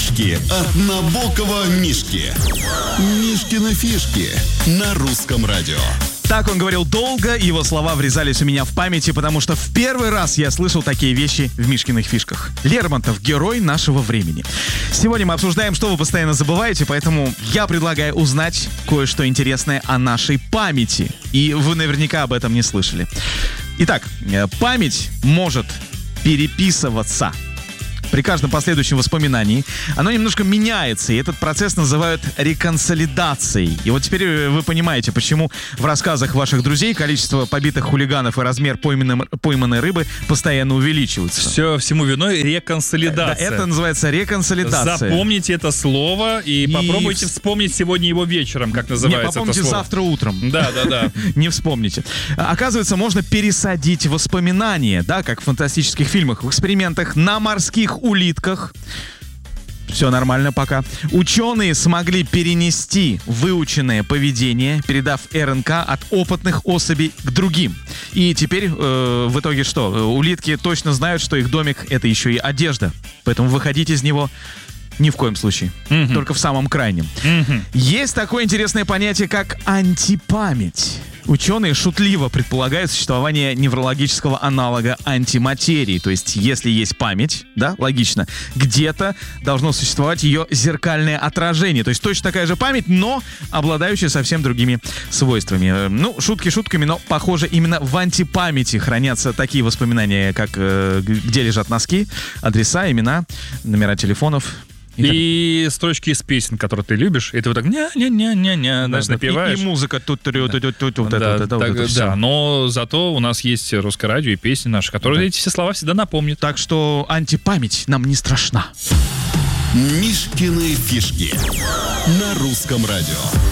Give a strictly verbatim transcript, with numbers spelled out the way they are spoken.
Фишки от Набокова Мишки. Мишкины фишки на русском радио. Так он говорил долго, его слова врезались у меня в памяти, потому что в первый раз я слышал такие вещи в Мишкиных фишках. Лермонтов — герой нашего времени. Сегодня мы обсуждаем, что вы постоянно забываете, поэтому я предлагаю узнать кое-что интересное о нашей памяти. И вы наверняка об этом не слышали. Итак, память может переписываться. При каждом последующем воспоминании оно немножко меняется, и этот процесс называют реконсолидацией. И вот теперь вы понимаете, почему в рассказах ваших друзей количество побитых хулиганов и размер пойманной, пойманной рыбы постоянно увеличиваются. Все, всему виной реконсолидация. Да, это называется реконсолидация. Запомните это слово и, и попробуйте в... вспомнить сегодня его вечером, как называется это слово. Не, попомните завтра утром. Да, да, да. Не вспомните. Оказывается, можно пересадить воспоминания, да, как в фантастических фильмах, в экспериментах на морских улитках. Все нормально пока. Ученые смогли перенести выученное поведение, передав РНК от опытных особей к другим. И теперь э, в итоге что? Улитки точно знают, что их домик — это еще и одежда. Поэтому выходить из него ни в коем случае. Mm-hmm. Только в самом крайнем. Mm-hmm. Есть такое интересное понятие, как антипамять. Ученые шутливо предполагают существование неврологического аналога антиматерии. То есть, если есть память, да, логично, где-то должно существовать ее зеркальное отражение. То есть, точно такая же память, но обладающая совсем другими свойствами. Ну, шутки шутками, но, похоже, именно в антипамяти хранятся такие воспоминания, как э, где лежат носки, адреса, имена, номера телефонов. И, и строчки из песен, которые ты любишь, и ты вот так ня-ня-ня-ня-ня, знаешь, напеваешь. И, и музыка тут тут тут тут тут да, да, да, да, но зато у нас есть русское радио и песни наши, которые да. эти все слова всегда напомнят. Так что антипамять нам не страшна. Мишкины фишки на русском радио.